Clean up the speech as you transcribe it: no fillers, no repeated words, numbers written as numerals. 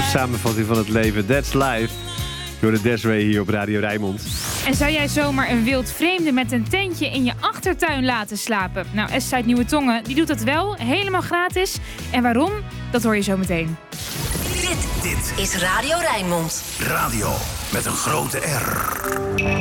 samenvatting van het leven. That's life. Door de Desiree hier op Radio Rijnmond. En zou jij zomaar een wild vreemde met een tentje in je achtertuin laten slapen? Nou, S-Site Nieuwe Tongen, die doet dat wel, helemaal gratis. En waarom? Dat hoor je zo meteen. Dit is Radio Rijnmond. Radio met een grote R.